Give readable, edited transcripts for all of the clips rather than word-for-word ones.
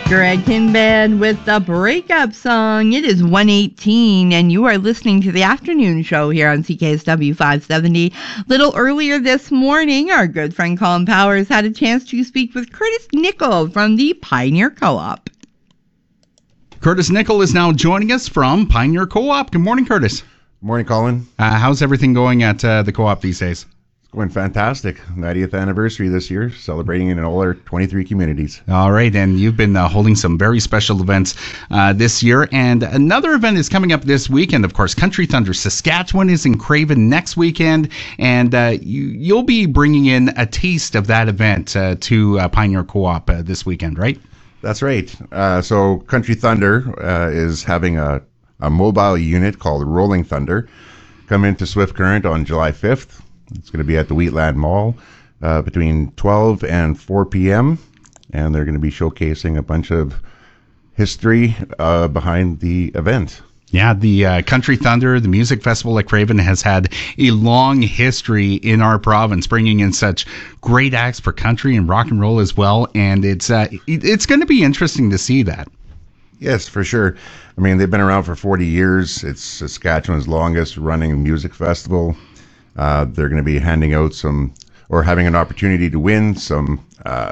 Gretchen Band with the breakup song. It is 1:18, and you are listening to the afternoon show here on CKSW 570. Little earlier this morning, our good friend Colin Powers had a chance to speak with Curtis Nickel from the Pioneer Co-op. Curtis Nickel is now joining us from Pioneer Co-op. Good morning, Curtis. Good morning, Colin. How's everything going at the Co-op these days? Going fantastic. 90th anniversary this year, celebrating in all our 23 communities. All right, and you've been holding some very special events this year, and another event is coming up this weekend. Of course, Country Thunder Saskatchewan is in Craven next weekend, and you'll be bringing in a taste of that event to Pioneer Co-op this weekend, right? That's right. So Country Thunder is having a mobile unit called Rolling Thunder come into Swift Current on July 5th. It's going to be at the Wheatland Mall between 12 and 4 p.m. And they're going to be showcasing a bunch of history behind the event. Yeah, the Country Thunder, the music festival at Craven, has had a long history in our province, bringing in such great acts for country and rock and roll as well. And it's going to be interesting to see that. Yes, for sure. I mean, they've been around for 40 years. It's Saskatchewan's longest running music festival. They're going to be handing out having an opportunity to win some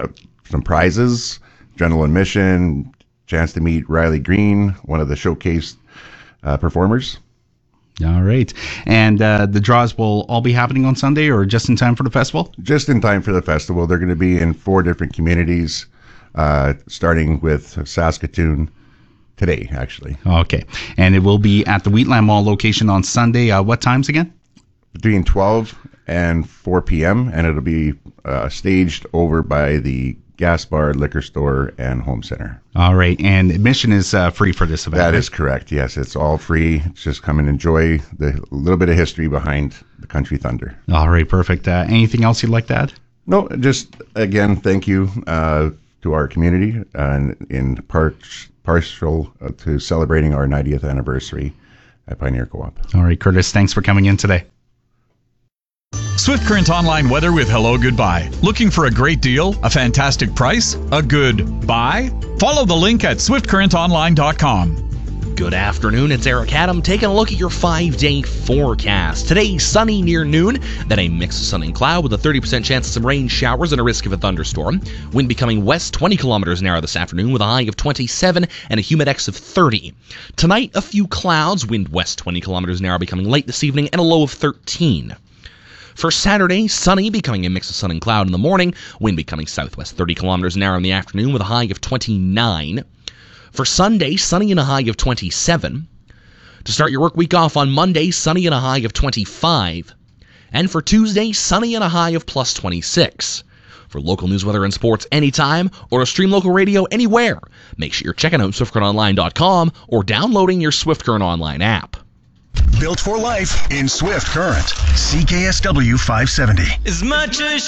prizes, general admission, chance to meet Riley Green, one of the showcase performers. All right. And the draws will all be happening on Sunday or just in time for the festival? Just in time for the festival. They're going to be in 4 different communities, starting with Saskatoon today, actually. Okay. And it will be at the Wheatland Mall location on Sunday. What times again? Between 12 and 4 p.m., and it'll be staged over by the Gas Bar, Liquor Store, and Home Center. All right, and admission is free for this event. That right? is correct, yes. It's all free. Just come and enjoy the little bit of history behind the Country Thunder. All right, perfect. Anything else you'd like to add? No, just, again, thank you to our community in partial to celebrating our 90th anniversary at Pioneer Co-op. All right, Curtis, thanks for coming in today. Swift Current Online Weather with Hello Goodbye. Looking for a great deal? A fantastic price? A good buy? Follow the link at swiftcurrentonline.com. Good afternoon, it's Eric Adam taking a look at your 5-day forecast. Today, sunny near noon, then a mix of sun and cloud with a 30% chance of some rain showers and a risk of a thunderstorm. Wind becoming west 20 kilometers an hour this afternoon with a high of 27 and a humidex of 30. Tonight, a few clouds, wind west 20 kilometers an hour becoming late this evening and a low of 13. For Saturday, sunny, becoming a mix of sun and cloud in the morning, wind becoming southwest 30 kilometers an hour in the afternoon with a high of 29. For Sunday, sunny and a high of 27. To start your work week off on Monday, sunny and a high of 25. And for Tuesday, sunny and a high of plus 26. For local news, weather, and sports anytime, or to stream local radio anywhere, make sure you're checking out SwiftCurrentOnline.com or downloading your Swift Current Online app. Built for life in Swift Current. CKSW 570. As much as